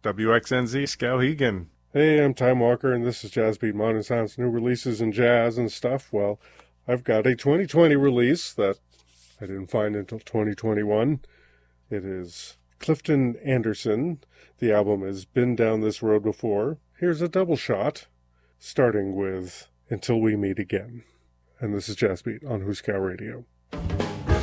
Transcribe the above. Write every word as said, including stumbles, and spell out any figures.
W X N Z, Skowhegan. Hey, I'm Time Walker, and this is Jazz Beat Modern Sounds, new releases in jazz and stuff. Well, I've got a twenty twenty release that I didn't find until twenty twenty-one. It is Clifton Anderson. The album has Been Down This Road Before. Here's a double shot, starting with Until We Meet Again. And this is Jazz Beat on Huskow Radio.